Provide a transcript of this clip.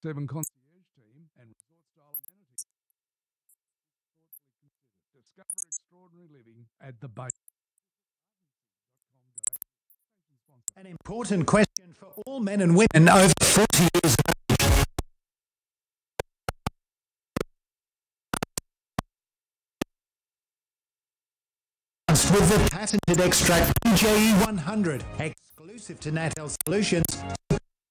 7 concierge team and resort-style amenities. Discover extraordinary living at the base. An important question for all men and women over 40 years of age. With the patented extract PJE 100, exclusive to Natel Solutions.